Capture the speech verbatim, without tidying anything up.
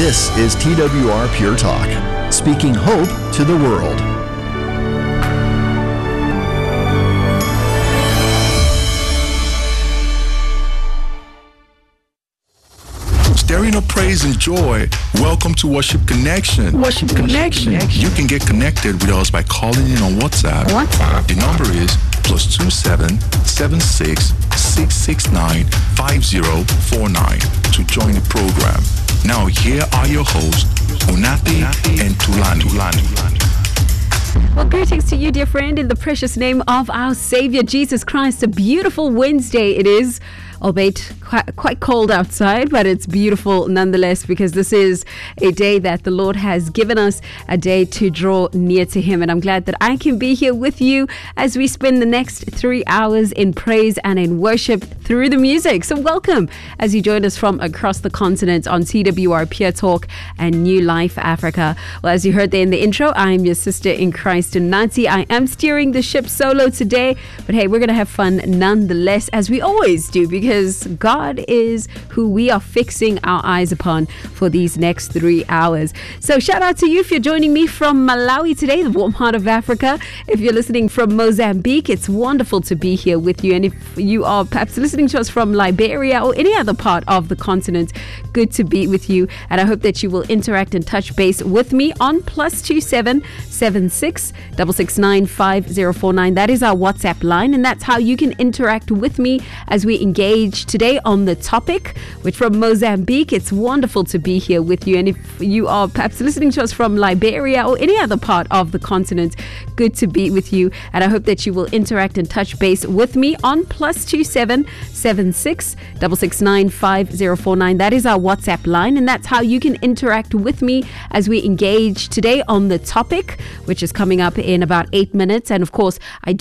This is T W R Pure Talk, speaking hope to the world. Stirring up praise and joy. Welcome to Worship Connection. Worship Connection. You can get connected with us by calling in on WhatsApp. WhatsApp. The number is plus two seven seven six six six nine five zero four nine to join the program. Now here are your hosts, Unati and Tulani. Well, greetings to you, dear friend, in the precious name of our Savior Jesus Christ. A beautiful Wednesday it is, albeit quite, quite cold outside, but it's beautiful nonetheless, because this is a day that the Lord has given us, a day to draw near to Him. And I'm glad that I can be here with you as we spend the next three hours in praise and in worship through the music. So welcome as you join us from across the continent on T W R Pure Talk and New Life Africa. Well, as you heard there in the intro, I'm your sister in Christ, Unati. I am steering the ship solo today, but hey, we're going to have fun nonetheless, as we always do, because God is who we are fixing our eyes upon for these next three hours. So shout out to you if you're joining me from Malawi today, the warm heart of Africa. If you're listening from Mozambique, it's wonderful to be here with you. And if you are perhaps listening to us from Liberia or any other part of the continent, good to be with you. And I hope that you will interact and touch base with me on plus two seven seven six six six nine five zero four nine. That is our WhatsApp line, and that's how you can interact with me as we engage today on the topic, which from Mozambique, it's wonderful to be here with you. And if you are perhaps listening to us from Liberia or any other part of the continent, good to be with you. And I hope that you will interact and touch base with me on plus two seven seven six six six nine five zero four nine. That is our WhatsApp line, and that's how you can interact with me as we engage today on the topic, which is coming up in about eight minutes. And of course, I do